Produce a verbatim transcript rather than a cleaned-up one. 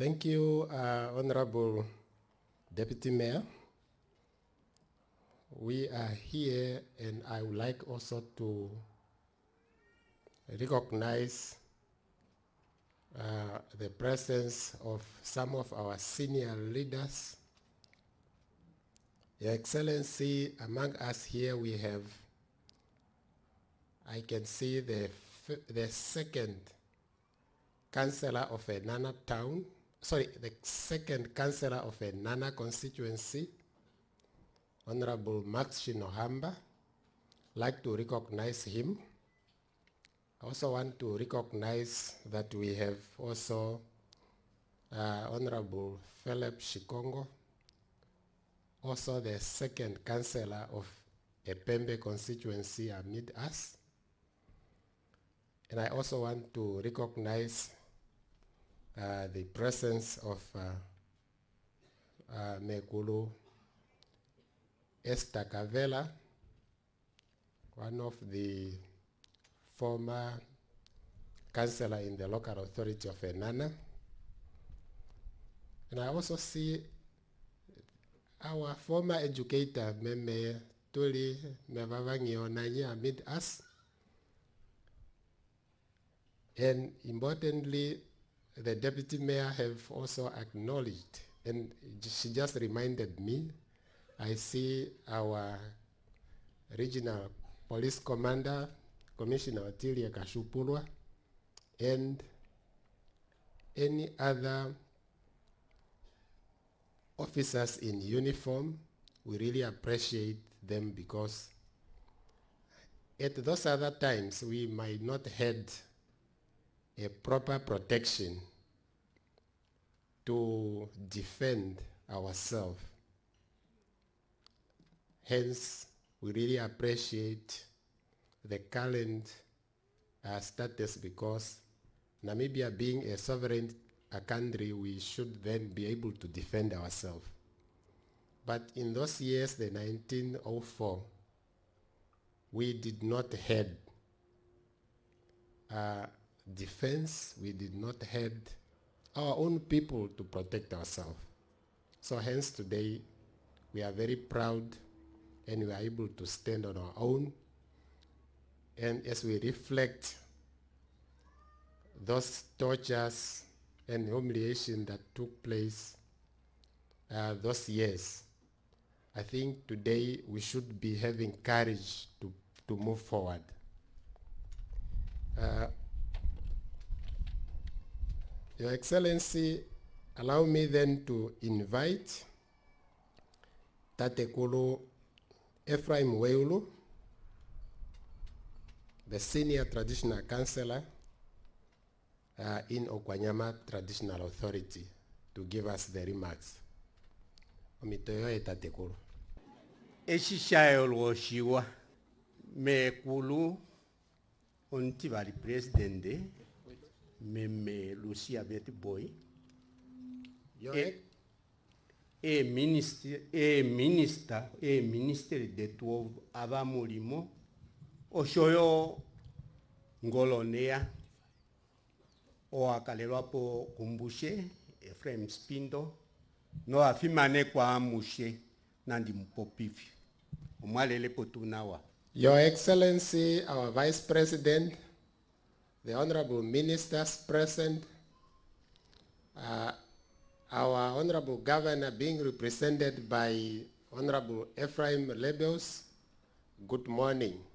Thank you, uh, Honorable Deputy Mayor. We are here, and I would like also to recognize uh, the presence of some of our senior leaders. Your Excellency, among us here we have, I can see the, the second councillor of a Nana town, sorry, the second councillor of a Nana constituency, Honorable Max Shinohamba. Like to recognize him. I also want to recognize that we have also uh, Honorable Philip Shikongo, also the second councillor of Epembe constituency amid us. And I also want to recognize uh, the presence of uh, uh, Mekulu Esther Kavela, one of the former councillor in the local authority of Enana. And I also see our former educator, Meme Tuli Mevavangionanya, amid us. And importantly, the deputy mayor have also acknowledged, and she just reminded me, I see our regional police commander, Commissioner Otilia Kashupulwa, and any other officers in uniform. We really appreciate them, because at those other times we might not had a proper protection to defend ourselves. Hence, we really appreciate the current uh, status, because Namibia being a sovereign a country, we should then be able to defend ourselves. But in those years, the nineteen oh four, we did not have uh, defense, we did not have our own people to protect ourselves. So hence today, we are very proud and we are able to stand on our own. And as we reflect those tortures and humiliation that took place uh, those years, I think today we should be having courage to, to move forward. Uh, Your Excellency, allow me then to invite Tatekulu Ephraim Weulu, the senior traditional councillor uh, in Okwanyama Traditional Authority, to give us the remarks. Omitoyo Tatekulu. Eshishayo lwoshiwa mekulu ontibali presidente meme Lucia Betty Boy. E, e minister e minister e minister de tuo abamulimo oshoyo ngolonea o akalelwa po kumbushe Ephraim Spindo no afimane kwa mushe nandi mpopifi omwalele potunawa. Your Excellency, our Vice President, the Honorable Ministers present, uh, our Honorable Governor being represented by Honorable Ephraim Lebels, good morning.